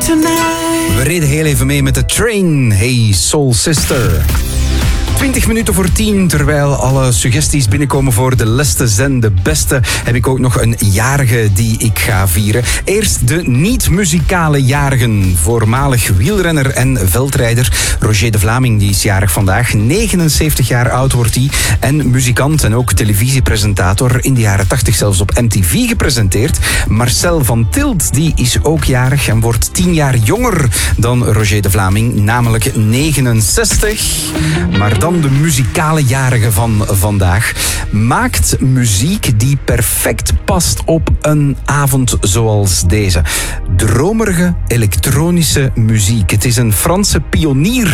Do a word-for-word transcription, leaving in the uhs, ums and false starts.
tonight. We reden heel even mee met de train. Hey Soul Sister. twintig minuten voor tien, terwijl alle suggesties binnenkomen voor de lestes en de beste, heb ik ook nog een jarige die ik ga vieren. Eerst de niet-muzikale jarigen. Voormalig wielrenner en veldrijder Roger de Vlaming, die is jarig vandaag. negenenzeventig jaar oud wordt hij. En muzikant en ook televisiepresentator. In de jaren tachtig zelfs op M T V gepresenteerd. Marcel van Tilt, die is ook jarig en wordt tien jaar jonger dan Roger de Vlaming, namelijk negenenzestig. Maar dan de muzikale jarige van vandaag. Maakt muziek die perfect past op een avond zoals deze. Dromerige elektronische muziek. Het is een Franse pionier